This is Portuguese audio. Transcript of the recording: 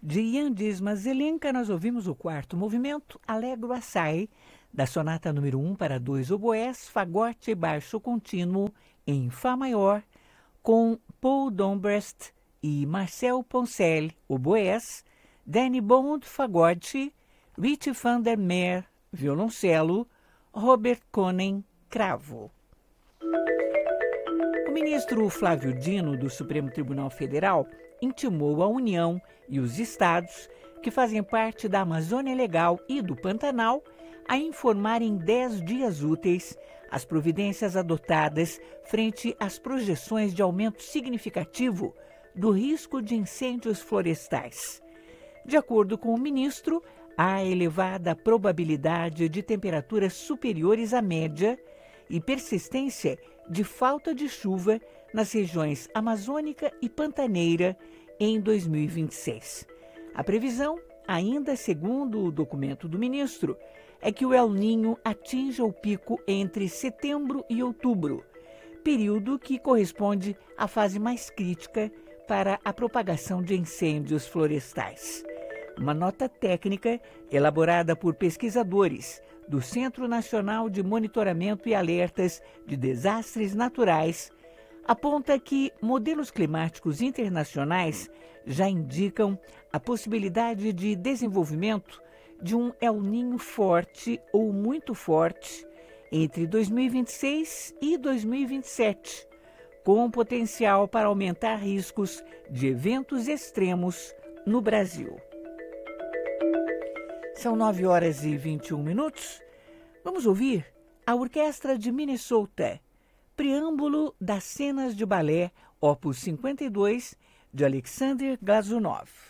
De Yandis Mazelenka, nós ouvimos o quarto movimento, Allegro Assai, da sonata número 1 para 2 oboés, fagote e baixo contínuo em Fá maior, com Paul Dombrest e Marcel Poncel, oboés, Danny Bond, fagote, Rich van der Meer, violoncelo, Robert Konen, cravo. O ministro Flávio Dino, do Supremo Tribunal Federal, intimou a União e os estados que fazem parte da Amazônia Legal e do Pantanal a informar em 10 dias úteis as providências adotadas frente às projeções de aumento significativo do risco de incêndios florestais. De acordo com o ministro, há elevada probabilidade de temperaturas superiores à média e persistência de falta de chuva nas regiões amazônica e pantaneira em 2026. A previsão, ainda segundo o documento do ministro, é que o El Niño atinja o pico entre setembro e outubro, período que corresponde à fase mais crítica para a propagação de incêndios florestais. Uma nota técnica elaborada por pesquisadores do Centro Nacional de Monitoramento e Alertas de Desastres Naturais aponta que modelos climáticos internacionais já indicam a possibilidade de desenvolvimento de um El Niño forte ou muito forte entre 2026 e 2027, com potencial para aumentar riscos de eventos extremos no Brasil. São 9h21. Vamos ouvir a Orquestra de Minnesota, Preâmbulo das Cenas de Balé, opus 52, de Alexander Glazunov.